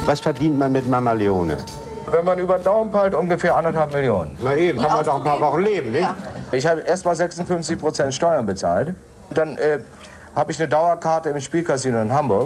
Was verdient man mit Mama Leone? Wenn man über den Daumen peilt, ungefähr 1,5 Millionen. Na eben, kann man doch ein paar Wochen leben, nicht? Ich habe erst mal 56% Steuern bezahlt. Dann habe ich eine Dauerkarte im Spielcasino in Hamburg.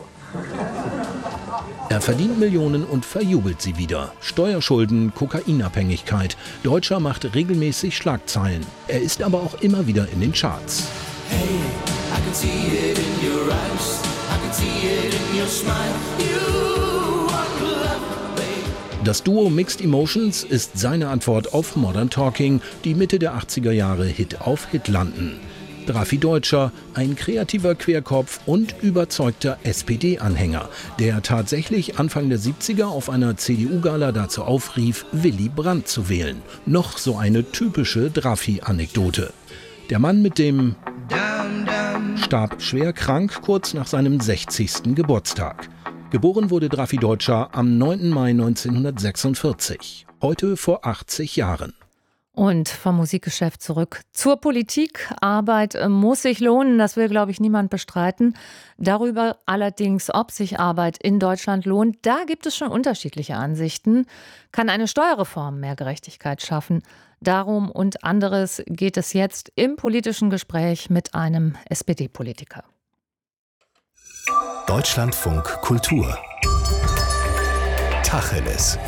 Er verdient Millionen und verjubelt sie wieder. Steuerschulden, Kokainabhängigkeit. Deutscher macht regelmäßig Schlagzeilen. Er ist aber auch immer wieder in den Charts. Hey, I can see it in your eyes. I can see it in your smile. You are love, babe. Das Duo Mixed Emotions ist seine Antwort auf Modern Talking, die Mitte der 80er Jahre Hit auf Hit landen. Drafi Deutscher, ein kreativer Querkopf und überzeugter SPD-Anhänger, der tatsächlich Anfang der 70er auf einer CDU-Gala dazu aufrief, Willy Brandt zu wählen. Noch so eine typische Drafi-Anekdote. Der Mann mit dem starb schwer krank kurz nach seinem 60. Geburtstag. Geboren wurde Drafi Deutscher am 9. Mai 1946, heute vor 80 Jahren. Und vom Musikgeschäft zurück zur Politik. Arbeit muss sich lohnen, das will, glaube ich, niemand bestreiten. Darüber allerdings, ob sich Arbeit in Deutschland lohnt, da gibt es schon unterschiedliche Ansichten. Kann eine Steuerreform mehr Gerechtigkeit schaffen? Darum und anderes geht es jetzt im politischen Gespräch mit einem SPD-Politiker. Deutschlandfunk Kultur Tacheles.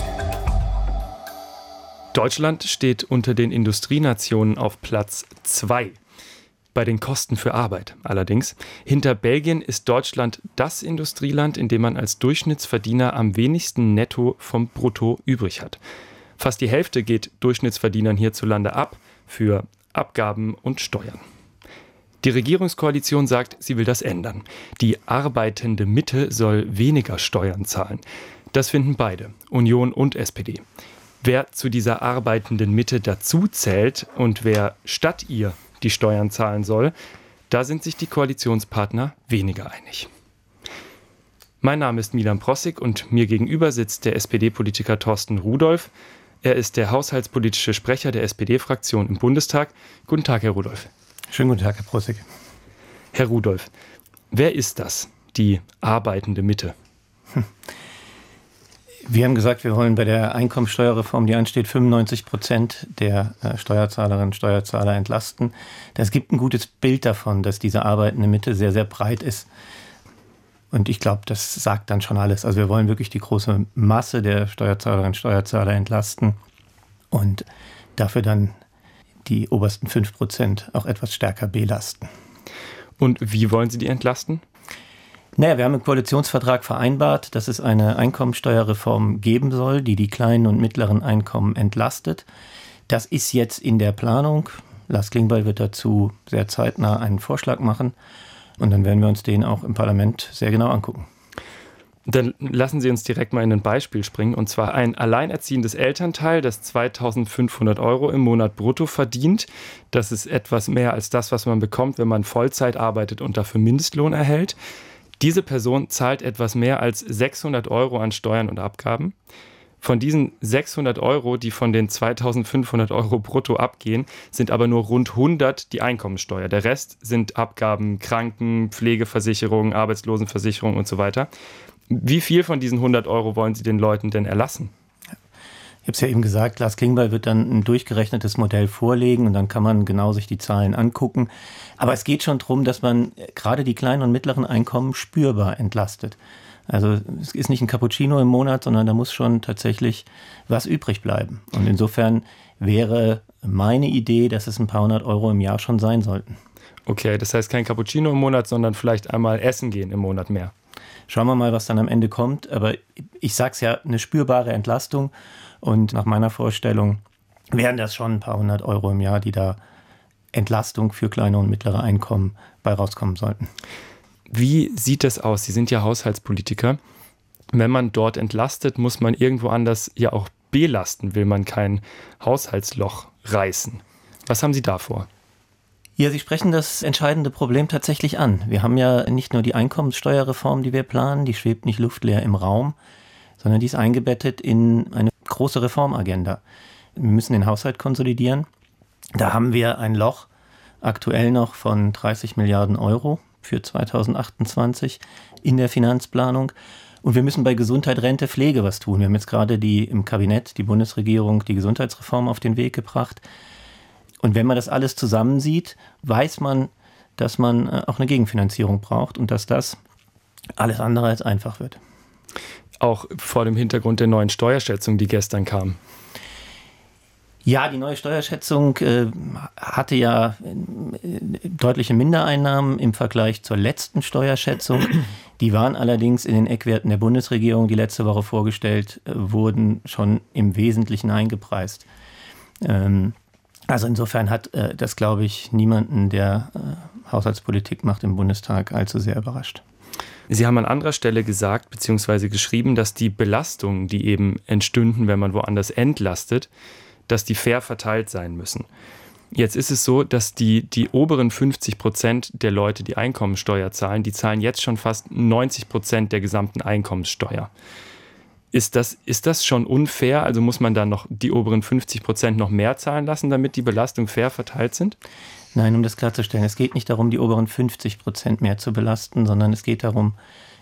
Deutschland steht unter den Industrienationen auf Platz 2 bei den Kosten für Arbeit. Allerdings, hinter Belgien ist Deutschland das Industrieland, in dem man als Durchschnittsverdiener am wenigsten netto vom Brutto übrig hat. Fast die Hälfte geht Durchschnittsverdienern hierzulande ab für Abgaben und Steuern. Die Regierungskoalition sagt, sie will das ändern. Die arbeitende Mitte soll weniger Steuern zahlen. Das finden beide, Union und SPD. Wer zu dieser arbeitenden Mitte dazu zählt und wer statt ihr die Steuern zahlen soll, da sind sich die Koalitionspartner weniger einig. Mein Name ist Milan Prossig und mir gegenüber sitzt der SPD-Politiker Thorsten Rudolph. Er ist der haushaltspolitische Sprecher der SPD-Fraktion im Bundestag. Guten Tag, Herr Rudolph. Schönen guten Tag, Herr Prossig. Herr Rudolph, wer ist das, die arbeitende Mitte? Wir haben gesagt, wir wollen bei der Einkommensteuerreform, die ansteht, 95% der Steuerzahlerinnen und Steuerzahler entlasten. Das gibt ein gutes Bild davon, dass diese arbeitende Mitte sehr, sehr breit ist. Und ich glaube, das sagt dann schon alles. Also wir wollen wirklich die große Masse der Steuerzahlerinnen und Steuerzahler entlasten und dafür dann die obersten 5% auch etwas stärker belasten. Und wie wollen Sie die entlasten? Naja, wir haben im Koalitionsvertrag vereinbart, dass es eine Einkommensteuerreform geben soll, die die kleinen und mittleren Einkommen entlastet. Das ist jetzt in der Planung. Lars Klingbeil wird dazu sehr zeitnah einen Vorschlag machen. Und dann werden wir uns den auch im Parlament sehr genau angucken. Dann lassen Sie uns direkt mal in ein Beispiel springen. Und zwar ein alleinerziehendes Elternteil, das 2.500 € im Monat brutto verdient. Das ist etwas mehr als das, was man bekommt, wenn man Vollzeit arbeitet und dafür Mindestlohn erhält. Diese Person zahlt etwas mehr als 600 € an Steuern und Abgaben. Von diesen 600 €, die von den 2.500 € brutto abgehen, sind aber nur rund 100 die Einkommensteuer. Der Rest sind Abgaben, Kranken-, Pflegeversicherung, Arbeitslosenversicherung und so weiter. Wie viel von diesen 100 € wollen Sie den Leuten denn erlassen? Ich habe es ja eben gesagt, Lars Klingbeil wird dann ein durchgerechnetes Modell vorlegen und dann kann man genau sich die Zahlen angucken. Aber es geht schon darum, dass man gerade die kleinen und mittleren Einkommen spürbar entlastet. Also es ist nicht ein Cappuccino im Monat, sondern da muss schon tatsächlich was übrig bleiben. Und insofern wäre meine Idee, dass es ein paar 100 € im Jahr schon sein sollten. Okay, das heißt kein Cappuccino im Monat, sondern vielleicht einmal essen gehen im Monat mehr. Schauen wir mal, was dann am Ende kommt. Aber ich sage es ja, eine spürbare Entlastung. Und nach meiner Vorstellung wären das schon ein paar 100 € im Jahr, die da Entlastung für kleine und mittlere Einkommen bei rauskommen sollten. Wie sieht das aus? Sie sind ja Haushaltspolitiker. Wenn man dort entlastet, muss man irgendwo anders ja auch belasten, will man kein Haushaltsloch reißen. Was haben Sie da vor? Ja, Sie sprechen das entscheidende Problem tatsächlich an. Wir haben ja nicht nur die Einkommenssteuerreform, die wir planen, die schwebt nicht luftleer im Raum, sondern die ist eingebettet in eine große Reformagenda. Wir müssen den Haushalt konsolidieren. Da haben wir ein Loch aktuell noch von 30 Milliarden € für 2028 in der Finanzplanung. Und wir müssen bei Gesundheit, Rente, Pflege was tun. Wir haben jetzt gerade im Kabinett, die Bundesregierung, die Gesundheitsreform auf den Weg gebracht. Und wenn man das alles zusammensieht, weiß man, dass man auch eine Gegenfinanzierung braucht und dass das alles andere als einfach wird. Auch vor dem Hintergrund der neuen Steuerschätzung, die gestern kam. Ja, die neue Steuerschätzung hatte ja deutliche Mindereinnahmen im Vergleich zur letzten Steuerschätzung. Die waren allerdings in den Eckwerten der Bundesregierung, die letzte Woche vorgestellt wurden, schon im Wesentlichen eingepreist. Also insofern hat das, glaube ich, niemanden, der Haushaltspolitik macht im Bundestag, allzu sehr überrascht. Sie haben an anderer Stelle gesagt bzw. geschrieben, dass die Belastungen, die eben entstünden, wenn man woanders entlastet, dass die fair verteilt sein müssen. Jetzt ist es so, dass die oberen 50% der Leute, die Einkommensteuer zahlen, die zahlen jetzt schon fast 90% der gesamten Einkommenssteuer. Ist das schon unfair? Also muss man dann noch die oberen 50% noch mehr zahlen lassen, damit die Belastungen fair verteilt sind? Nein, um das klarzustellen, es geht nicht darum, die oberen 50% mehr zu belasten, sondern es geht darum,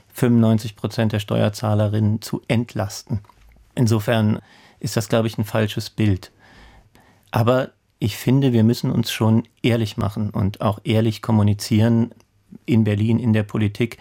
95% der Steuerzahlerinnen zu entlasten. Insofern ist das, glaube ich, ein falsches Bild. Aber ich finde, wir müssen uns schon ehrlich machen und auch ehrlich kommunizieren in Berlin, in der Politik.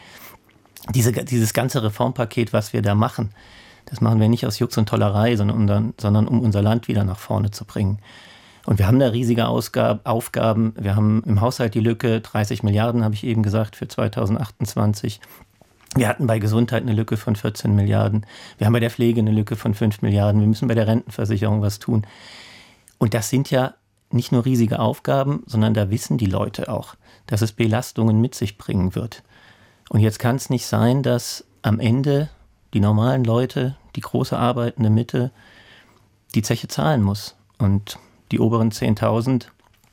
Dieses ganze Reformpaket, was wir da machen, das machen wir nicht aus Jux und Tollerei, sondern um unser Land wieder nach vorne zu bringen. Und wir haben da riesige Aufgaben. Wir haben im Haushalt die Lücke, 30 Milliarden, habe ich eben gesagt, für 2028. Wir hatten bei Gesundheit eine Lücke von 14 Milliarden. Wir haben bei der Pflege eine Lücke von 5 Milliarden. Wir müssen bei der Rentenversicherung was tun. Und das sind ja nicht nur riesige Aufgaben, sondern da wissen die Leute auch, dass es Belastungen mit sich bringen wird. Und jetzt kann es nicht sein, dass am Ende die normalen Leute, die große arbeitende Mitte, die Zeche zahlen muss. Und die oberen 10.000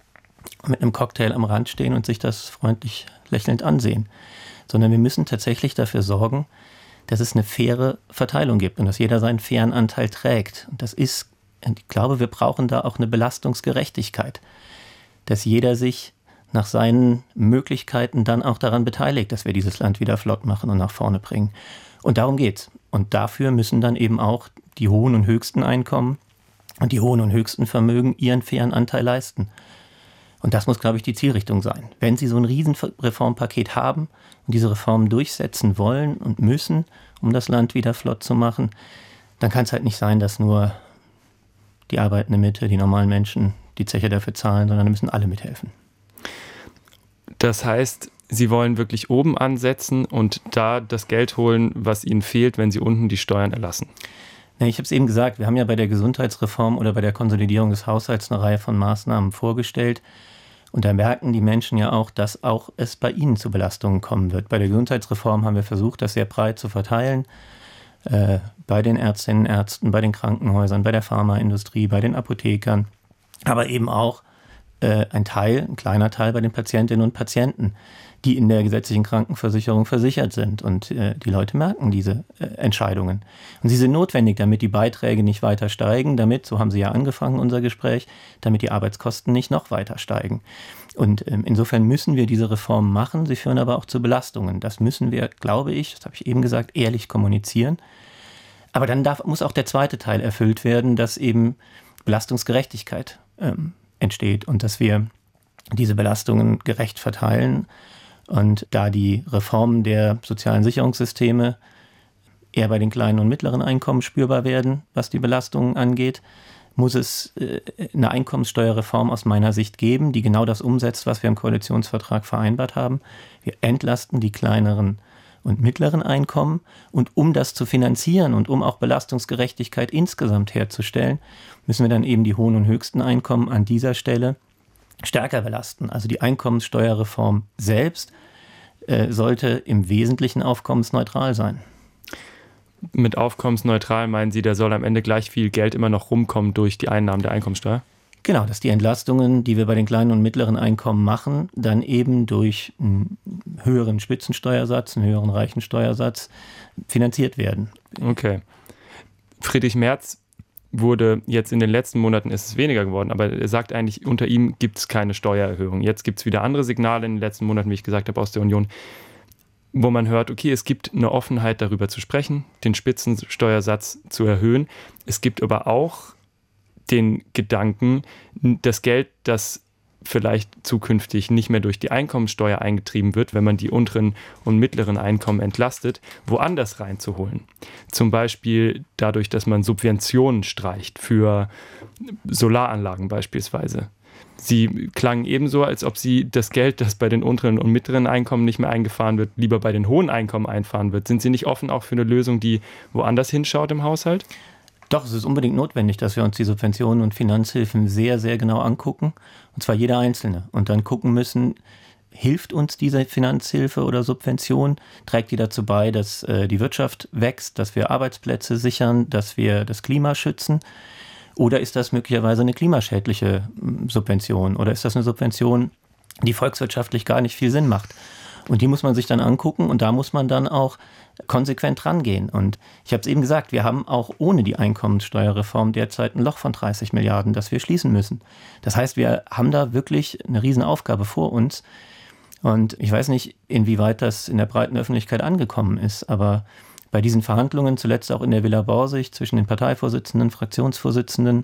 mit einem Cocktail am Rand stehen und sich das freundlich lächelnd ansehen. Sondern wir müssen tatsächlich dafür sorgen, dass es eine faire Verteilung gibt und dass jeder seinen fairen Anteil trägt. Und ich glaube, wir brauchen da auch eine Belastungsgerechtigkeit, dass jeder sich nach seinen Möglichkeiten dann auch daran beteiligt, dass wir dieses Land wieder flott machen und nach vorne bringen. Und darum geht's. Und dafür müssen dann eben auch die hohen und höchsten Einkommen und die hohen und höchsten Vermögen ihren fairen Anteil leisten. Und das muss, glaube ich, die Zielrichtung sein. Wenn Sie so ein Riesenreformpaket haben und diese Reformen durchsetzen wollen und müssen, um das Land wieder flott zu machen, dann kann es halt nicht sein, dass nur die arbeitende Mitte, die normalen Menschen die Zeche dafür zahlen, sondern da müssen alle mithelfen. Das heißt, Sie wollen wirklich oben ansetzen und da das Geld holen, was Ihnen fehlt, wenn Sie unten die Steuern erlassen. Ich habe es eben gesagt, wir haben ja bei der Gesundheitsreform oder bei der Konsolidierung des Haushalts eine Reihe von Maßnahmen vorgestellt. Und da merken die Menschen ja auch, dass auch es bei ihnen zu Belastungen kommen wird. Bei der Gesundheitsreform haben wir versucht, das sehr breit zu verteilen. Bei den Ärztinnen und Ärzten, bei den Krankenhäusern, bei der Pharmaindustrie, bei den Apothekern. Aber eben auch ein kleiner Teil bei den Patientinnen und Patienten, die in der gesetzlichen Krankenversicherung versichert sind. Und die Leute merken diese Entscheidungen. Und sie sind notwendig, damit die Beiträge nicht weiter steigen, so haben sie ja angefangen, unser Gespräch, damit die Arbeitskosten nicht noch weiter steigen. Und insofern müssen wir diese Reformen machen. Sie führen aber auch zu Belastungen. Das müssen wir, glaube ich, das habe ich eben gesagt, ehrlich kommunizieren. Aber dann muss auch der zweite Teil erfüllt werden, dass eben Belastungsgerechtigkeit entsteht und dass wir diese Belastungen gerecht verteilen. Und da die Reformen der sozialen Sicherungssysteme eher bei den kleinen und mittleren Einkommen spürbar werden, was die Belastungen angeht, muss es eine Einkommenssteuerreform aus meiner Sicht geben, die genau das umsetzt, was wir im Koalitionsvertrag vereinbart haben. Wir entlasten die kleineren und mittleren Einkommen. Und um das zu finanzieren und um auch Belastungsgerechtigkeit insgesamt herzustellen, müssen wir dann eben die hohen und höchsten Einkommen an dieser Stelle stärker belasten. Also die Einkommenssteuerreform selbst sollte im Wesentlichen aufkommensneutral sein. Mit aufkommensneutral meinen Sie, da soll am Ende gleich viel Geld immer noch rumkommen durch die Einnahmen der Einkommensteuer? Genau, dass die Entlastungen, die wir bei den kleinen und mittleren Einkommen machen, dann eben durch einen höheren Spitzensteuersatz, einen höheren Reichensteuersatz finanziert werden. Okay. Friedrich Merz wurde jetzt in den letzten Monaten, ist es weniger geworden, aber er sagt eigentlich, unter ihm gibt es keine Steuererhöhung. Jetzt gibt es wieder andere Signale in den letzten Monaten, wie ich gesagt habe, aus der Union. wo man hört, okay, es gibt eine Offenheit darüber zu sprechen, den Spitzensteuersatz zu erhöhen. Es gibt aber auch den Gedanken, das Geld, das vielleicht zukünftig nicht mehr durch die Einkommensteuer eingetrieben wird, wenn man die unteren und mittleren Einkommen entlastet, woanders reinzuholen. Zum Beispiel dadurch, dass man Subventionen streicht für Solaranlagen beispielsweise. Sie klangen ebenso, als ob Sie das Geld, das bei den unteren und mittleren Einkommen nicht mehr eingefahren wird, lieber bei den hohen Einkommen einfahren wird. Sind Sie nicht offen auch für eine Lösung, die woanders hinschaut im Haushalt? Doch, es ist unbedingt notwendig, dass wir uns die Subventionen und Finanzhilfen sehr, sehr genau angucken. Und zwar jeder einzelne. Und dann gucken müssen, hilft uns diese Finanzhilfe oder Subvention? Trägt die dazu bei, dass die Wirtschaft wächst, dass wir Arbeitsplätze sichern, dass wir das Klima schützen? Oder ist das möglicherweise eine klimaschädliche Subvention? Oder ist das eine Subvention, die volkswirtschaftlich gar nicht viel Sinn macht? Und die muss man sich dann angucken und da muss man dann auch konsequent rangehen. Und ich habe es eben gesagt, wir haben auch ohne die Einkommenssteuerreform derzeit ein Loch von 30 Milliarden, das wir schließen müssen. Das heißt, wir haben da wirklich eine Riesenaufgabe vor uns. Und ich weiß nicht, inwieweit das in der breiten Öffentlichkeit angekommen ist, aber bei diesen Verhandlungen, zuletzt auch in der Villa Borsig zwischen den Parteivorsitzenden, Fraktionsvorsitzenden,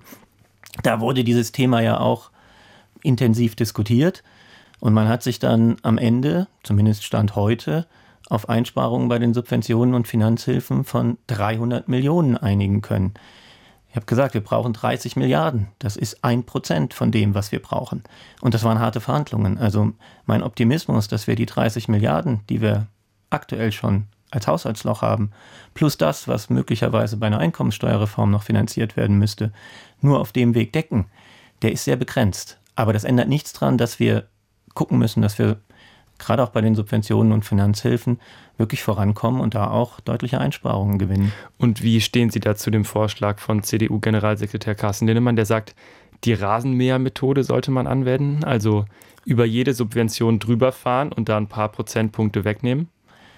da wurde dieses Thema ja auch intensiv diskutiert. Und man hat sich dann am Ende, zumindest Stand heute, auf Einsparungen bei den Subventionen und Finanzhilfen von 300 Millionen einigen können. Ich habe gesagt, wir brauchen 30 Milliarden. Das ist 1% von dem, was wir brauchen. Und das waren harte Verhandlungen. Also mein Optimismus, dass wir die 30 Milliarden, die wir aktuell schon als Haushaltsloch haben, plus das, was möglicherweise bei einer Einkommenssteuerreform noch finanziert werden müsste, nur auf dem Weg decken, der ist sehr begrenzt. Aber das ändert nichts daran, dass wir gucken müssen, dass wir gerade auch bei den Subventionen und Finanzhilfen wirklich vorankommen und da auch deutliche Einsparungen gewinnen. Und wie stehen Sie da zu dem Vorschlag von CDU-Generalsekretär Carsten Linnemann, der sagt, die Rasenmäher-Methode sollte man anwenden, also über jede Subvention drüber fahren und da ein paar Prozentpunkte wegnehmen?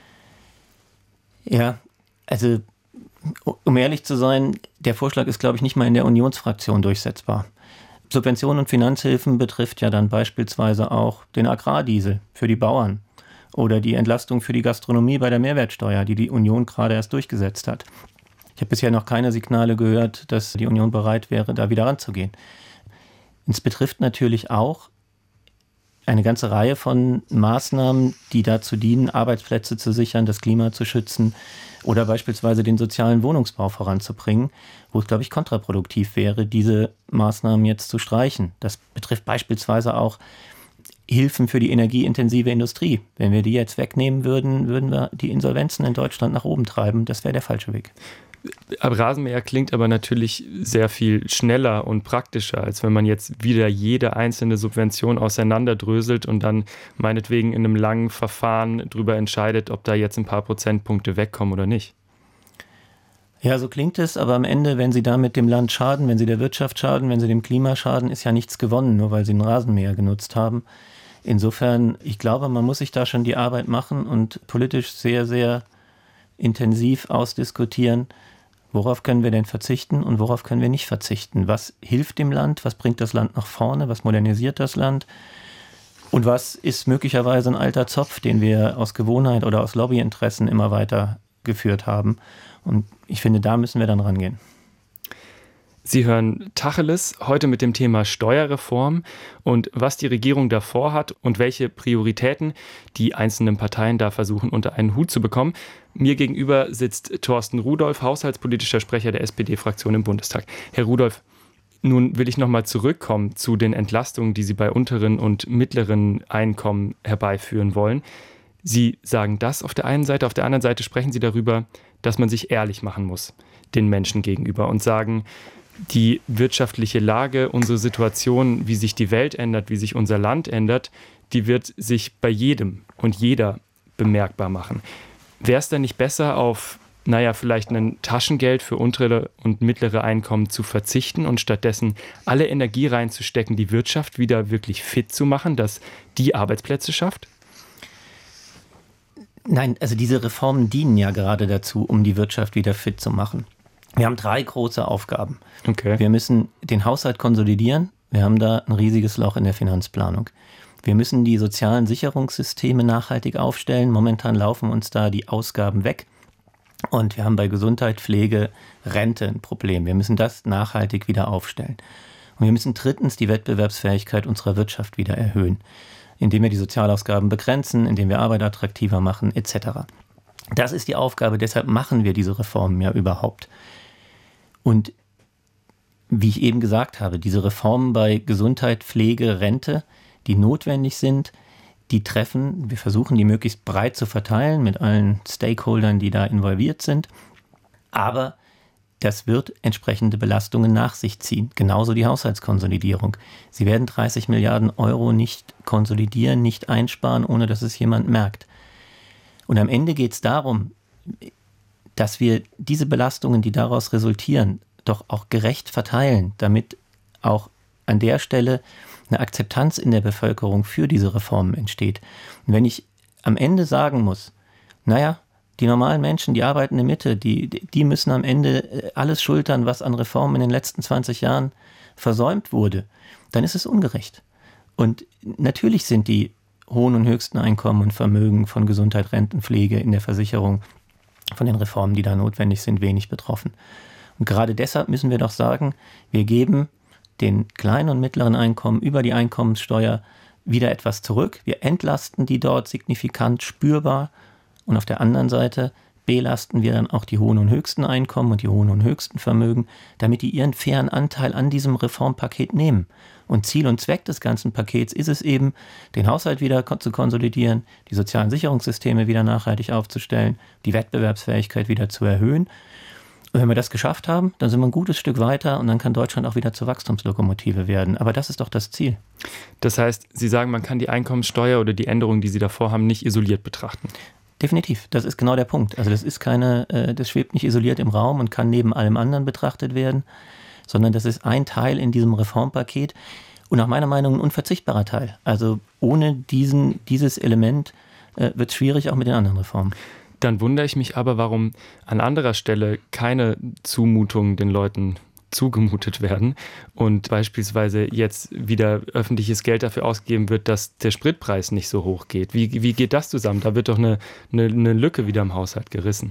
Ja, also um ehrlich zu sein, der Vorschlag ist, glaube ich, nicht mal in der Unionsfraktion durchsetzbar. Subventionen und Finanzhilfen betrifft ja dann beispielsweise auch den Agrardiesel für die Bauern oder die Entlastung für die Gastronomie bei der Mehrwertsteuer, die die Union gerade erst durchgesetzt hat. Ich habe bisher noch keine Signale gehört, dass die Union bereit wäre, da wieder ranzugehen. Es betrifft natürlich auch eine ganze Reihe von Maßnahmen, die dazu dienen, Arbeitsplätze zu sichern, das Klima zu schützen oder beispielsweise den sozialen Wohnungsbau voranzubringen, wo es, glaube ich, kontraproduktiv wäre, diese Maßnahmen jetzt zu streichen. Das betrifft beispielsweise auch Hilfen für die energieintensive Industrie. Wenn wir die jetzt wegnehmen würden, würden wir die Insolvenzen in Deutschland nach oben treiben. Das wäre der falsche Weg. Rasenmäher klingt aber natürlich sehr viel schneller und praktischer, als wenn man jetzt wieder jede einzelne Subvention auseinanderdröselt und dann meinetwegen in einem langen Verfahren darüber entscheidet, ob da jetzt ein paar Prozentpunkte wegkommen oder nicht. Ja, so klingt es, aber am Ende, wenn Sie damit dem Land schaden, wenn Sie der Wirtschaft schaden, wenn Sie dem Klima schaden, ist ja nichts gewonnen, nur weil Sie einen Rasenmäher genutzt haben. Insofern, ich glaube, man muss sich da schon die Arbeit machen und politisch sehr, sehr intensiv ausdiskutieren, worauf können wir denn verzichten und worauf können wir nicht verzichten? Was hilft dem Land? Was bringt das Land nach vorne? Was modernisiert das Land? Und was ist möglicherweise ein alter Zopf, den wir aus Gewohnheit oder aus Lobbyinteressen immer weiter geführt haben? Und ich finde, da müssen wir dann rangehen. Sie hören Tacheles, heute mit dem Thema Steuerreform und was die Regierung davor hat und welche Prioritäten die einzelnen Parteien da versuchen, unter einen Hut zu bekommen. Mir gegenüber sitzt Thorsten Rudolph, haushaltspolitischer Sprecher der SPD-Fraktion im Bundestag. Herr Rudolph, nun will ich nochmal zurückkommen zu den Entlastungen, die Sie bei unteren und mittleren Einkommen herbeiführen wollen. Sie sagen das auf der einen Seite, auf der anderen Seite sprechen Sie darüber, dass man sich ehrlich machen muss den Menschen gegenüber und sagen, die wirtschaftliche Lage, unsere Situation, wie sich die Welt ändert, wie sich unser Land ändert, die wird sich bei jedem und jeder bemerkbar machen. Wäre es dann nicht besser, auf, vielleicht ein Taschengeld für untere und mittlere Einkommen zu verzichten und stattdessen alle Energie reinzustecken, die Wirtschaft wieder wirklich fit zu machen, dass die Arbeitsplätze schafft? Nein, also diese Reformen dienen ja gerade dazu, um die Wirtschaft wieder fit zu machen. Wir haben 3 große Aufgaben. Okay. Wir müssen den Haushalt konsolidieren. Wir haben da ein riesiges Loch in der Finanzplanung. Wir müssen die sozialen Sicherungssysteme nachhaltig aufstellen. Momentan laufen uns da die Ausgaben weg. Und wir haben bei Gesundheit, Pflege, Rente ein Problem. Wir müssen das nachhaltig wieder aufstellen. Und wir müssen drittens die Wettbewerbsfähigkeit unserer Wirtschaft wieder erhöhen, indem wir die Sozialausgaben begrenzen, indem wir Arbeit attraktiver machen, etc. Das ist die Aufgabe, deshalb machen wir diese Reformen ja überhaupt. Und wie ich eben gesagt habe, diese Reformen bei Gesundheit, Pflege, Rente, die notwendig sind, die treffen, wir versuchen die möglichst breit zu verteilen mit allen Stakeholdern, die da involviert sind. Aber das wird entsprechende Belastungen nach sich ziehen. Genauso die Haushaltskonsolidierung. Sie werden 30 Milliarden Euro nicht konsolidieren, nicht einsparen, ohne dass es jemand merkt. Und am Ende geht es darum, dass wir diese Belastungen, die daraus resultieren, doch auch gerecht verteilen, damit auch an der Stelle eine Akzeptanz in der Bevölkerung für diese Reformen entsteht. Und wenn ich am Ende sagen muss, naja, die normalen Menschen, die arbeitende Mitte, die müssen am Ende alles schultern, was an Reformen in den letzten 20 Jahren versäumt wurde, dann ist es ungerecht. Und natürlich sind die hohen und höchsten Einkommen und Vermögen von Gesundheit, Rentenpflege in der Versicherung von den Reformen, die da notwendig sind, wenig betroffen. Und gerade deshalb müssen wir doch sagen, wir geben den kleinen und mittleren Einkommen über die Einkommenssteuer wieder etwas zurück. Wir entlasten die dort signifikant spürbar. Und auf der anderen Seite belasten wir dann auch die hohen und höchsten Einkommen und die hohen und höchsten Vermögen, damit die ihren fairen Anteil an diesem Reformpaket nehmen. Und Ziel und Zweck des ganzen Pakets ist es eben, den Haushalt wieder zu konsolidieren, die sozialen Sicherungssysteme wieder nachhaltig aufzustellen, die Wettbewerbsfähigkeit wieder zu erhöhen. Und wenn wir das geschafft haben, dann sind wir ein gutes Stück weiter und dann kann Deutschland auch wieder zur Wachstumslokomotive werden. Aber das ist doch das Ziel. Das heißt, Sie sagen, man kann die Einkommenssteuer oder die Änderungen, die Sie davor haben, nicht isoliert betrachten. Definitiv, das ist genau der Punkt. Also das ist das schwebt nicht isoliert im Raum und kann neben allem anderen betrachtet werden, sondern das ist ein Teil in diesem Reformpaket und nach meiner Meinung ein unverzichtbarer Teil. Also ohne dieses Element wird es schwierig, auch mit den anderen Reformen. Dann wundere ich mich aber, warum an anderer Stelle keine Zumutungen den Leuten zugemutet werden und beispielsweise jetzt wieder öffentliches Geld dafür ausgegeben wird, dass der Spritpreis nicht so hoch geht. Wie geht das zusammen? Da wird doch eine Lücke wieder im Haushalt gerissen.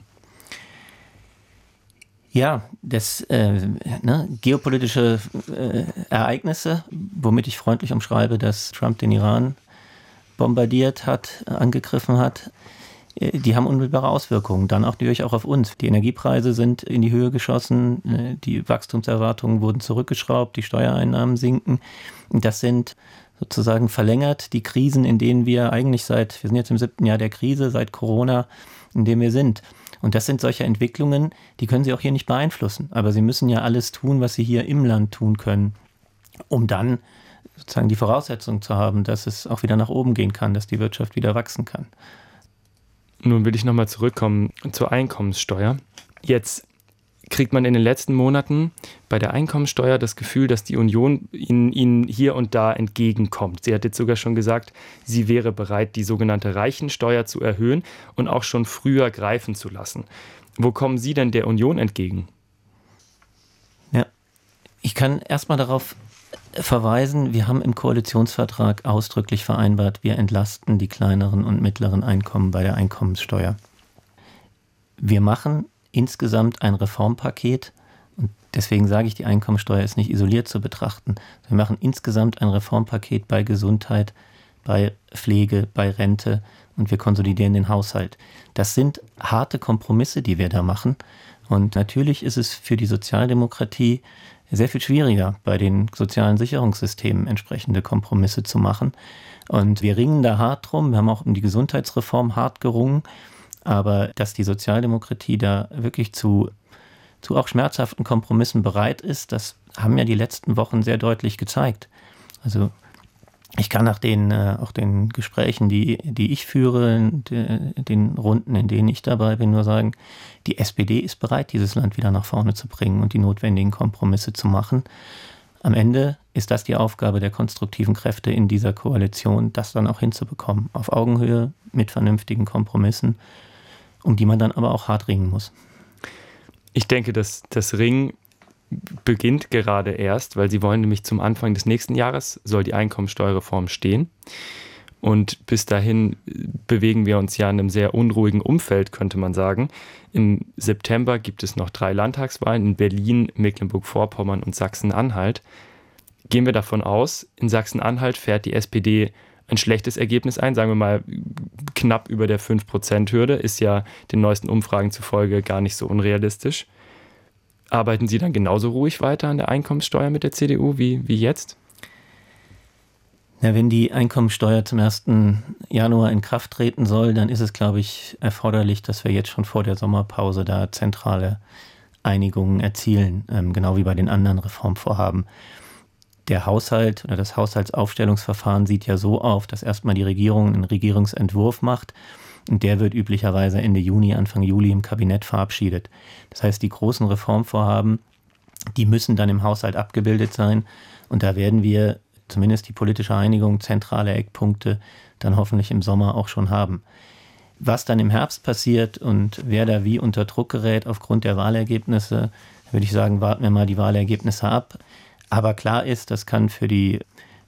Ja, geopolitische Ereignisse, womit ich freundlich umschreibe, dass Trump den Iran bombardiert hat, angegriffen hat, die haben unmittelbare Auswirkungen, dann auch durchaus auf uns. Die Energiepreise sind in die Höhe geschossen, die Wachstumserwartungen wurden zurückgeschraubt, die Steuereinnahmen sinken. Das sind sozusagen verlängert die Krisen, in denen wir eigentlich wir sind jetzt im 7. Jahr der Krise, seit Corona, in dem wir sind. Und das sind solche Entwicklungen, die können Sie auch hier nicht beeinflussen. Aber Sie müssen ja alles tun, was Sie hier im Land tun können, um dann sozusagen die Voraussetzung zu haben, dass es auch wieder nach oben gehen kann, dass die Wirtschaft wieder wachsen kann. Nun will ich nochmal zurückkommen zur Einkommenssteuer. Jetzt kriegt man in den letzten Monaten bei der Einkommenssteuer das Gefühl, dass die Union ihnen hier und da entgegenkommt. Sie hat jetzt sogar schon gesagt, sie wäre bereit, die sogenannte Reichensteuer zu erhöhen und auch schon früher greifen zu lassen. Wo kommen Sie denn der Union entgegen? Ja, ich kann erstmal darauf verweisen, wir haben im Koalitionsvertrag ausdrücklich vereinbart, wir entlasten die kleineren und mittleren Einkommen bei der Einkommenssteuer. Wir machen insgesamt ein Reformpaket und deswegen sage ich, die Einkommenssteuer ist nicht isoliert zu betrachten. Wir machen insgesamt ein Reformpaket bei Gesundheit, bei Pflege, bei Rente und wir konsolidieren den Haushalt. Das sind harte Kompromisse, die wir da machen und natürlich ist es für die Sozialdemokratie sehr viel schwieriger, bei den sozialen Sicherungssystemen entsprechende Kompromisse zu machen. Und wir ringen da hart drum. Wir haben auch um die Gesundheitsreform hart gerungen. Aber dass die Sozialdemokratie da wirklich zu auch schmerzhaften Kompromissen bereit ist, das haben ja die letzten Wochen sehr deutlich gezeigt. Also ich kann nach auch den Gesprächen, die ich führe, den Runden, in denen ich dabei bin, nur sagen, die SPD ist bereit, dieses Land wieder nach vorne zu bringen und die notwendigen Kompromisse zu machen. Am Ende ist das die Aufgabe der konstruktiven Kräfte in dieser Koalition, das dann auch hinzubekommen. Auf Augenhöhe, mit vernünftigen Kompromissen, um die man dann aber auch hart ringen muss. Ich denke, dass das Ringen beginnt gerade erst, weil sie wollen nämlich zum Anfang des nächsten Jahres soll die Einkommensteuerreform stehen. Und bis dahin bewegen wir uns ja in einem sehr unruhigen Umfeld, könnte man sagen. Im September gibt es noch 3 Landtagswahlen in Berlin, Mecklenburg-Vorpommern und Sachsen-Anhalt. Gehen wir davon aus, in Sachsen-Anhalt fährt die SPD ein schlechtes Ergebnis ein, sagen wir mal knapp über der 5%-Hürde, ist ja den neuesten Umfragen zufolge gar nicht so unrealistisch. Arbeiten Sie dann genauso ruhig weiter an der Einkommenssteuer mit der CDU wie jetzt? Ja, wenn die Einkommensteuer zum 1. Januar in Kraft treten soll, dann ist es, glaube ich, erforderlich, dass wir jetzt schon vor der Sommerpause da zentrale Einigungen erzielen, genau wie bei den anderen Reformvorhaben. Der Haushalt oder das Haushaltsaufstellungsverfahren sieht ja so auf, dass erstmal die Regierung einen Regierungsentwurf macht und der wird üblicherweise Ende Juni, Anfang Juli im Kabinett verabschiedet. Das heißt, die großen Reformvorhaben, die müssen dann im Haushalt abgebildet sein und da werden wir zumindest die politische Einigung, zentrale Eckpunkte, dann hoffentlich im Sommer auch schon haben. Was dann im Herbst passiert und wer da wie unter Druck gerät aufgrund der Wahlergebnisse, würde ich sagen, warten wir mal die Wahlergebnisse ab. Aber klar ist, das kann für die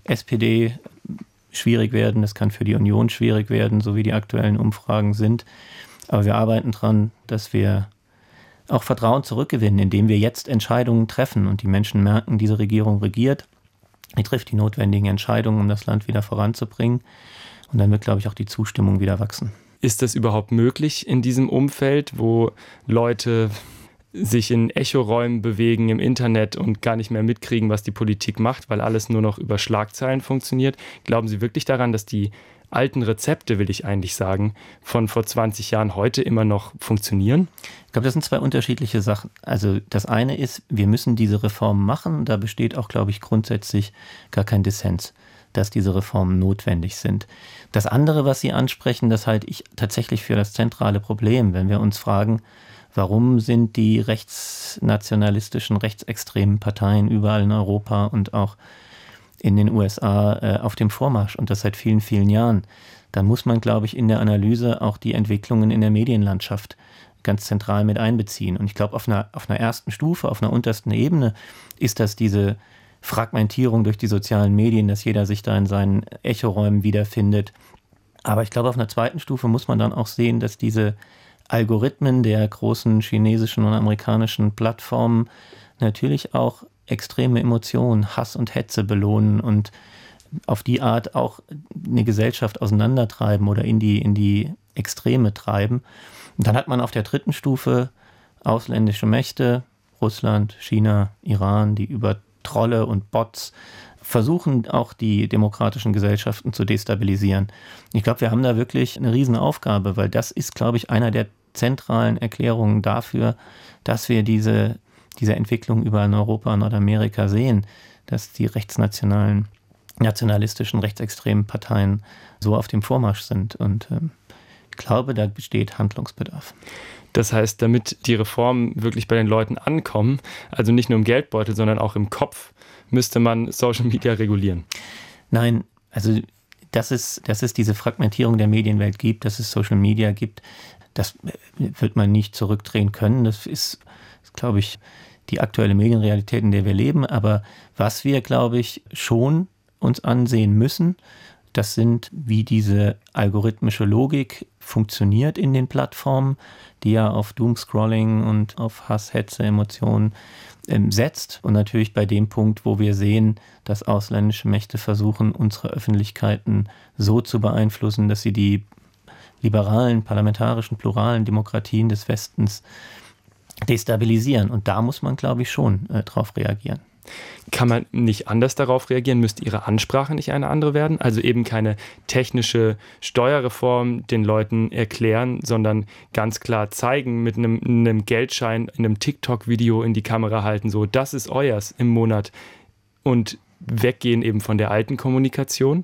SPD schwierig werden, das kann für die Union schwierig werden, so wie die aktuellen Umfragen sind. Aber wir arbeiten dran, dass wir auch Vertrauen zurückgewinnen, indem wir jetzt Entscheidungen treffen und die Menschen merken, diese Regierung regiert. Die trifft die notwendigen Entscheidungen, um das Land wieder voranzubringen. Und dann wird, glaube ich, auch die Zustimmung wieder wachsen. Ist das überhaupt möglich in diesem Umfeld, wo Leute sich in Echoräumen bewegen im Internet und gar nicht mehr mitkriegen, was die Politik macht, weil alles nur noch über Schlagzeilen funktioniert? Glauben Sie wirklich daran, dass die alten Rezepte, will ich eigentlich sagen, von vor 20 Jahren heute immer noch funktionieren? Ich glaube, das sind 2 unterschiedliche Sachen. Also das eine ist, wir müssen diese Reformen machen. Da besteht auch, glaube ich, grundsätzlich gar kein Dissens, dass diese Reformen notwendig sind. Das andere, was Sie ansprechen, das halte ich tatsächlich für das zentrale Problem, wenn wir uns fragen, warum sind die rechtsnationalistischen, rechtsextremen Parteien überall in Europa und auch in den USA auf dem Vormarsch und das seit vielen, vielen Jahren. Dann muss man, glaube ich, in der Analyse auch die Entwicklungen in der Medienlandschaft ganz zentral mit einbeziehen. Und ich glaube, auf einer ersten Stufe, auf einer untersten Ebene ist das diese Fragmentierung durch die sozialen Medien, dass jeder sich da in seinen Echoräumen wiederfindet. Aber ich glaube, auf einer zweiten Stufe muss man dann auch sehen, dass diese Algorithmen der großen chinesischen und amerikanischen Plattformen natürlich auch extreme Emotionen, Hass und Hetze belohnen und auf die Art auch eine Gesellschaft auseinandertreiben oder in die Extreme treiben. Und dann hat man auf der dritten Stufe ausländische Mächte, Russland, China, Iran, die über Trolle und Bots versuchen auch die demokratischen Gesellschaften zu destabilisieren. Ich glaube, wir haben da wirklich eine Riesenaufgabe, weil das ist, glaube ich, einer der zentralen Erklärungen dafür, dass wir diese Entwicklung überall in Europa und Nordamerika sehen, dass die nationalistischen, rechtsextremen Parteien so auf dem Vormarsch sind. Und ich glaube, da besteht Handlungsbedarf. Das heißt, damit die Reformen wirklich bei den Leuten ankommen, also nicht nur im Geldbeutel, sondern auch im Kopf, müsste man Social Media regulieren. Nein, also dass es diese Fragmentierung der Medienwelt gibt, dass es Social Media gibt, das wird man nicht zurückdrehen können. Das ist, glaube ich, die aktuelle Medienrealität, in der wir leben. Aber was wir, glaube ich, schon uns ansehen müssen, das sind, wie diese algorithmische Logik funktioniert in den Plattformen, die ja auf Doomscrolling und auf Hass, Hetze, Emotionen setzt. Und natürlich bei dem Punkt, wo wir sehen, dass ausländische Mächte versuchen, unsere Öffentlichkeiten so zu beeinflussen, dass sie die liberalen, parlamentarischen, pluralen Demokratien des Westens destabilisieren. Und da muss man, glaube ich, schon drauf reagieren. Kann man nicht anders darauf reagieren? Müsste Ihre Ansprache nicht eine andere werden? Also eben keine technische Steuerreform den Leuten erklären, sondern ganz klar zeigen, mit einem Geldschein, in einem TikTok-Video in die Kamera halten, so, das ist euers im Monat, und weggehen eben von der alten Kommunikation?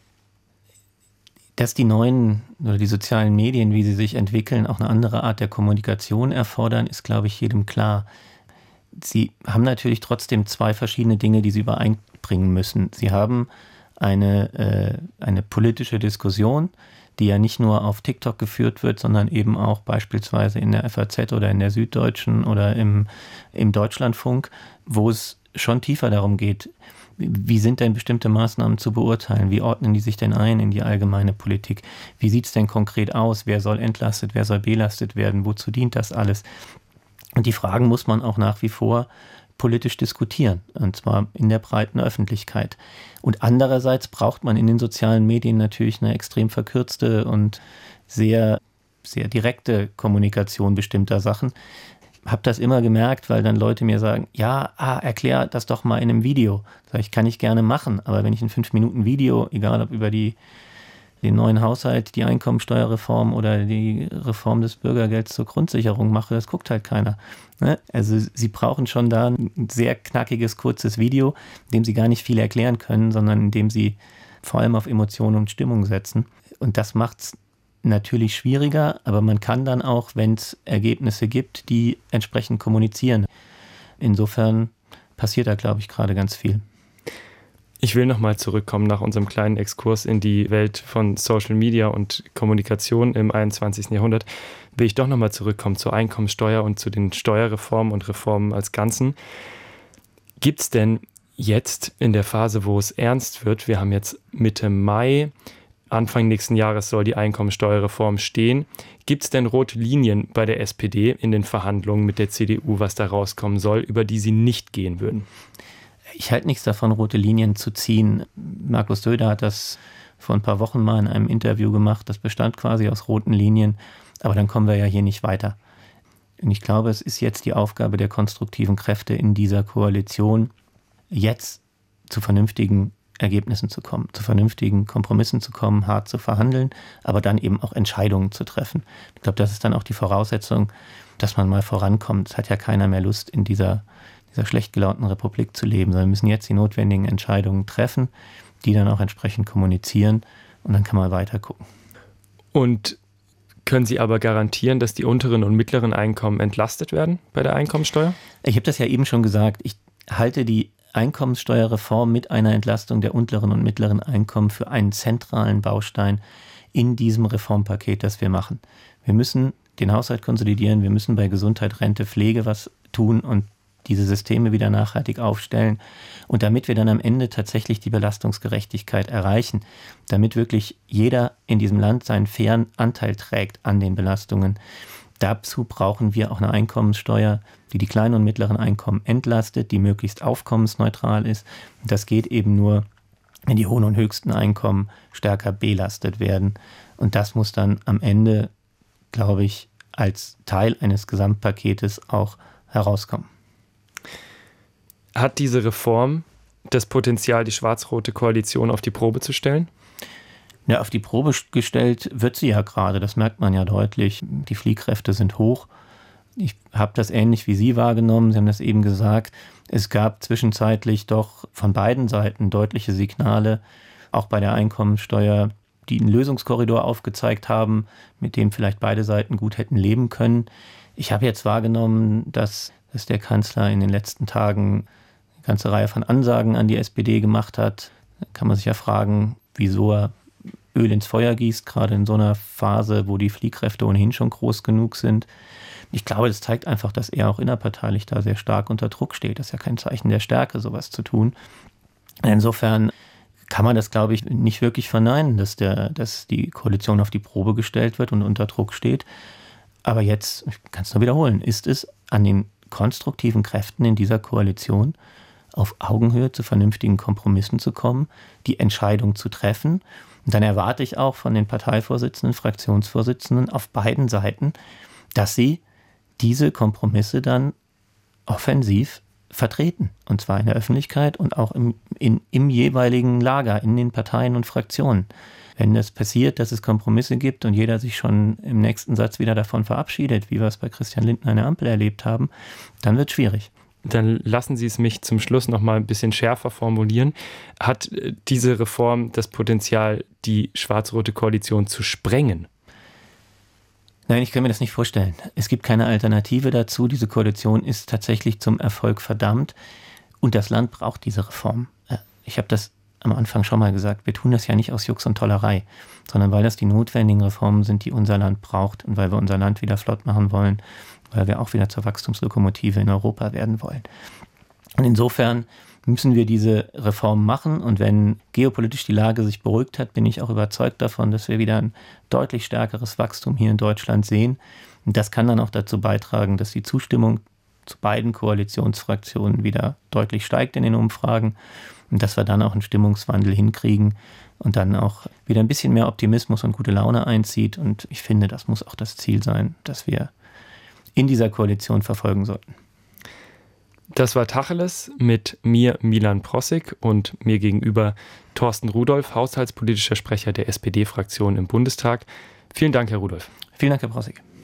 Dass die neuen oder die sozialen Medien, wie sie sich entwickeln, auch eine andere Art der Kommunikation erfordern, ist, glaube ich, jedem klar. Sie haben natürlich trotzdem 2 verschiedene Dinge, die sie übereinbringen müssen. Sie haben eine politische Diskussion, die ja nicht nur auf TikTok geführt wird, sondern eben auch beispielsweise in der FAZ oder in der Süddeutschen oder im Deutschlandfunk, wo es schon tiefer darum geht, wie sind denn bestimmte Maßnahmen zu beurteilen? Wie ordnen die sich denn ein in die allgemeine Politik? Wie sieht es denn konkret aus? Wer soll entlastet, wer soll belastet werden? Wozu dient das alles? Und die Fragen muss man auch nach wie vor politisch diskutieren, und zwar in der breiten Öffentlichkeit. Und andererseits braucht man in den sozialen Medien natürlich eine extrem verkürzte und sehr, sehr direkte Kommunikation bestimmter Sachen. Habe das immer gemerkt, weil dann Leute mir sagen, ja, erklär das doch mal in einem Video. Sag ich, kann ich gerne machen, aber wenn ich ein 5-Minuten-Video, egal ob über den neuen Haushalt, die Einkommensteuerreform oder die Reform des Bürgergelds zur Grundsicherung mache, das guckt halt keiner. Also sie brauchen schon da ein sehr knackiges, kurzes Video, in dem sie gar nicht viel erklären können, sondern in dem sie vor allem auf Emotionen und Stimmung setzen. Und das macht's natürlich schwieriger, aber man kann dann auch, wenn es Ergebnisse gibt, die entsprechend kommunizieren. Insofern passiert da, glaube ich, gerade ganz viel. Ich will nochmal zurückkommen nach unserem kleinen Exkurs in die Welt von Social Media und Kommunikation im 21. Jahrhundert. Will ich doch nochmal zurückkommen zur Einkommensteuer und zu den Steuerreformen und Reformen als Ganzen. Gibt es denn jetzt in der Phase, wo es ernst wird, wir haben jetzt Mitte Mai, Anfang nächsten Jahres soll die Einkommensteuerreform stehen. Gibt es denn rote Linien bei der SPD in den Verhandlungen mit der CDU, was da rauskommen soll, über die Sie nicht gehen würden? Ich halte nichts davon, rote Linien zu ziehen. Markus Söder hat das vor ein paar Wochen mal in einem Interview gemacht. Das bestand quasi aus roten Linien. Aber dann kommen wir ja hier nicht weiter. Und ich glaube, es ist jetzt die Aufgabe der konstruktiven Kräfte in dieser Koalition, jetzt zu vernünftigen Ergebnissen zu kommen, zu vernünftigen Kompromissen zu kommen, hart zu verhandeln, aber dann eben auch Entscheidungen zu treffen. Ich glaube, das ist dann auch die Voraussetzung, dass man mal vorankommt. Es hat ja keiner mehr Lust, in dieser schlecht gelaunten Republik zu leben, sondern wir müssen jetzt die notwendigen Entscheidungen treffen, die dann auch entsprechend kommunizieren, und dann kann man weiter gucken. Und können Sie aber garantieren, dass die unteren und mittleren Einkommen entlastet werden bei der Einkommensteuer? Ich habe das ja eben schon gesagt. Ich halte die Einkommenssteuerreform mit einer Entlastung der unteren und mittleren Einkommen für einen zentralen Baustein in diesem Reformpaket, das wir machen. Wir müssen den Haushalt konsolidieren, wir müssen bei Gesundheit, Rente, Pflege was tun und diese Systeme wieder nachhaltig aufstellen. Und damit wir dann am Ende tatsächlich die Belastungsgerechtigkeit erreichen, damit wirklich jeder in diesem Land seinen fairen Anteil trägt an den Belastungen, dazu brauchen wir auch eine Einkommenssteuer, die die kleinen und mittleren Einkommen entlastet, die möglichst aufkommensneutral ist. Und das geht eben nur, wenn die hohen und höchsten Einkommen stärker belastet werden. Und das muss dann am Ende, glaube ich, als Teil eines Gesamtpaketes auch herauskommen. Hat diese Reform das Potenzial, die schwarz-rote Koalition auf die Probe zu stellen? Ja, auf die Probe gestellt wird sie ja gerade, das merkt man ja deutlich. Die Fliehkräfte sind hoch. Ich habe das ähnlich wie Sie wahrgenommen, Sie haben das eben gesagt. Es gab zwischenzeitlich doch von beiden Seiten deutliche Signale, auch bei der Einkommensteuer, die einen Lösungskorridor aufgezeigt haben, mit dem vielleicht beide Seiten gut hätten leben können. Ich habe jetzt wahrgenommen, dass der Kanzler in den letzten Tagen eine ganze Reihe von Ansagen an die SPD gemacht hat. Da kann man sich ja fragen, wieso er Öl ins Feuer gießt, gerade in so einer Phase, wo die Fliehkräfte ohnehin schon groß genug sind. Ich glaube, das zeigt einfach, dass er auch innerparteilich da sehr stark unter Druck steht. Das ist ja kein Zeichen der Stärke, sowas zu tun. Insofern kann man das, glaube ich, nicht wirklich verneinen, dass die Koalition auf die Probe gestellt wird und unter Druck steht. Aber jetzt, ich kann es nur wiederholen, ist es an den konstruktiven Kräften in dieser Koalition, auf Augenhöhe zu vernünftigen Kompromissen zu kommen, die Entscheidung zu treffen. Und dann erwarte ich auch von den Parteivorsitzenden, Fraktionsvorsitzenden auf beiden Seiten, dass sie diese Kompromisse dann offensiv vertreten. Und zwar in der Öffentlichkeit und auch im jeweiligen Lager, in den Parteien und Fraktionen. Wenn das passiert, dass es Kompromisse gibt und jeder sich schon im nächsten Satz wieder davon verabschiedet, wie wir es bei Christian Lindner in der Ampel erlebt haben, dann wird es schwierig. Dann lassen Sie es mich zum Schluss noch mal ein bisschen schärfer formulieren. Hat diese Reform das Potenzial, die schwarz-rote Koalition zu sprengen? Nein, ich kann mir das nicht vorstellen. Es gibt keine Alternative dazu. Diese Koalition ist tatsächlich zum Erfolg verdammt und das Land braucht diese Reform. Ich habe das am Anfang schon mal gesagt, wir tun das ja nicht aus Jux und Tollerei, sondern weil das die notwendigen Reformen sind, die unser Land braucht und weil wir unser Land wieder flott machen wollen, weil wir auch wieder zur Wachstumslokomotive in Europa werden wollen. Und insofern müssen wir diese Reformen machen. Und wenn geopolitisch die Lage sich beruhigt hat, bin ich auch überzeugt davon, dass wir wieder ein deutlich stärkeres Wachstum hier in Deutschland sehen. Und das kann dann auch dazu beitragen, dass die Zustimmung zu beiden Koalitionsfraktionen wieder deutlich steigt in den Umfragen und dass wir dann auch einen Stimmungswandel hinkriegen und dann auch wieder ein bisschen mehr Optimismus und gute Laune einzieht. Und ich finde, das muss auch das Ziel sein, das wir in dieser Koalition verfolgen sollten. Das war Tacheles mit mir, Milan Prossig, und mir gegenüber Thorsten Rudolph, haushaltspolitischer Sprecher der SPD-Fraktion im Bundestag. Vielen Dank, Herr Rudolph. Vielen Dank, Herr Prossig.